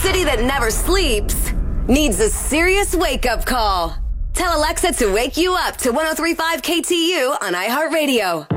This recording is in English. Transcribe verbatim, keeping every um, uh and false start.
city that never sleeps needs a serious wake-up call. Tell Alexa to wake you up to one oh three point five K T U on iHeartRadio.